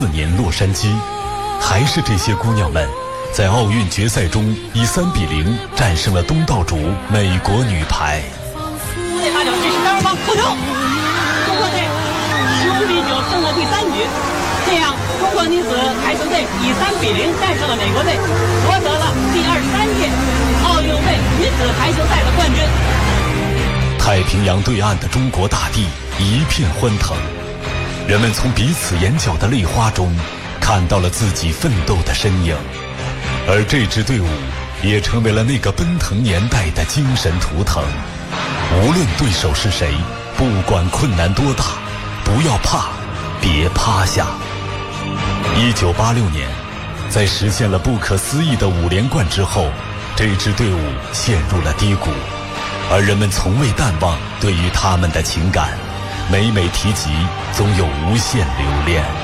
4年洛杉矶，还是这些姑娘们在奥运决赛中以3-0战胜了东道主美国女排。 这是单方扣球，中国队9-9胜了第3局，这样中国女子排球队以3-0战胜了美国队，夺得了第23届奥运会女子排球赛的冠军。 太平洋对岸的中国大地一片欢腾，人们从彼此眼角的泪花中看到了自己奋斗的身影，而这支队伍也成为了那个奔腾年代的精神图腾。无论对手是谁，不管困难多大，不要怕，别趴下。1986年，在实现了不可思议的5连冠之后，这支队伍陷入了低谷，而人们从未淡忘对于他们的情感，每每提及总有无限留恋。